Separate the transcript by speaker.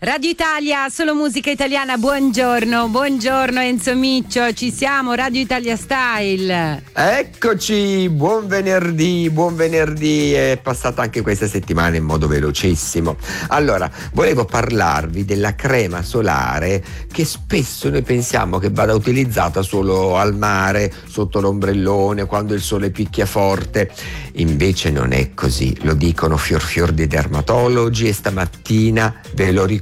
Speaker 1: Radio Italia, solo musica italiana, buongiorno Enzo Miccio, ci siamo, Radio Italia Style.
Speaker 2: Eccoci, buon venerdì, è passata anche questa settimana in modo velocissimo. Allora, volevo parlarvi della crema solare che spesso noi pensiamo che vada utilizzata solo al mare, sotto l'ombrellone, quando il sole picchia forte. Invece non è così, lo dicono fior di dermatologi e stamattina ve lo ricordo